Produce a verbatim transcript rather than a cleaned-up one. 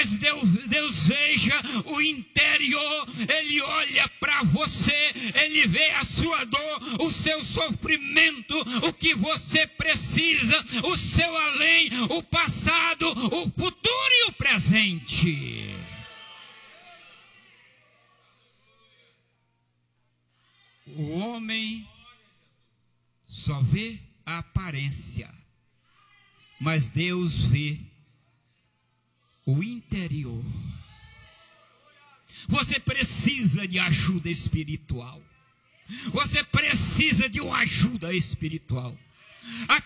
mas Deus, Deus veja o interior, Ele olha para você, Ele vê a sua dor, o seu sofrimento, o que você precisa, o seu além, o passado, o futuro e o presente. O homem só vê a aparência, mas Deus vê o interior. Você precisa de ajuda espiritual. Você precisa de uma ajuda espiritual.